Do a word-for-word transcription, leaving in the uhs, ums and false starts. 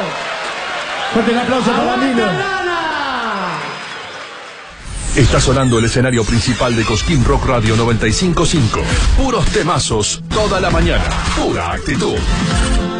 Fuerte el aplauso para Milo. Está sonando el escenario principal de Cosquín Rock Radio noventa y cinco punto cinco. Puros temazos toda la mañana. Pura actitud.